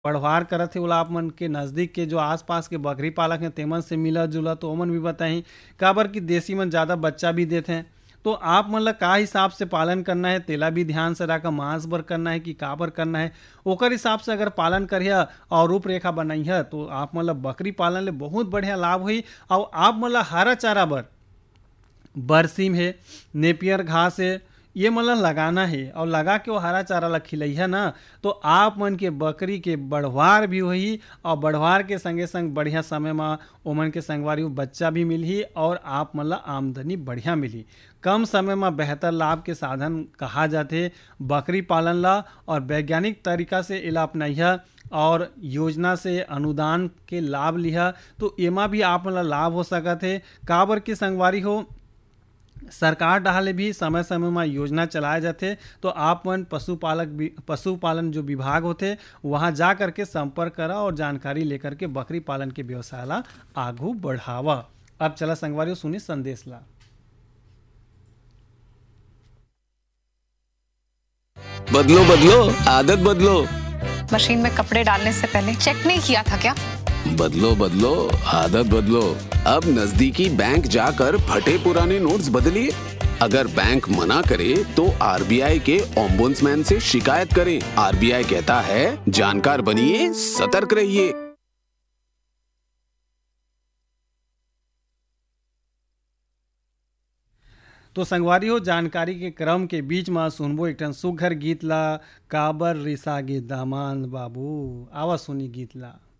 बढ़वार करत हे ओला आप मन के नज़दीक के जो आस-पास के बकरी पालक हैं तेमन से मिलत-जुलत तो ओमन भी बताहीं। काबर कि देसी मन ज़्यादा बच्चा भी देत हैं। तो आप मन ल का हिसाब से पालन करना है तेला भी ध्यान से रखा मांस बर करना है कि का बर करना है ओकर हिसाब से अगर पालन करिहा और रूपरेखा बनइहा तो आप मन ल बकरी पालन ले बहुत बढ़िया लाभ होही। और आप मन ल हरा चारा बर बरसीम है, नेपियर घास है, ये मतलब लगाना है और लगा के वो हरा चारा ला खिलइहा ना तो आप मन के बकरी के बढ़वार भी होही और बढ़वार के संगे संग बढ़िया समय में ओमन के संगवारी बच्चा भी मिलही और आप मन ला आमदनी बढ़िया मिलही। कम समय में बेहतर लाभ के साधन कहा जाते बकरी पालन ला और वैज्ञानिक तरीका से इला अपनाइहा और योजना से अनुदान के लाभ लिहा तो एमा भी आप मन ला लाभ हो सकत है। काबर के संगवारी हो सरकार डाले भी समय समय में योजना चलाए जाते तो आप मन पशुपालन जो विभाग होते वहां जा करके संपर्क करा और जानकारी लेकर के बकरी पालन के व्यवसाय ला आगू बढ़ावा। अब चला संगवारी सुनी संदेश ला। बदलो बदलो आदत बदलो। मशीन में कपड़े डालने से पहले चेक नहीं किया था क्या? बदलो बदलो आदत बदलो। अब नजदीकी बैंक जाकर फटे पुराने नोट्स बदलिए। अगर बैंक मना करे तो आरबीआई के ओम्बुड्समैन से शिकायत करें। आरबीआई कहता है जानकार बनिए, सतर्क रहिए। तो संगवारी हो जानकारी के क्रम के बीच में सुनबो एक ठन सुघर गीत ला काबर रिसागे दामान बाबू आवा सुनी गीत ला।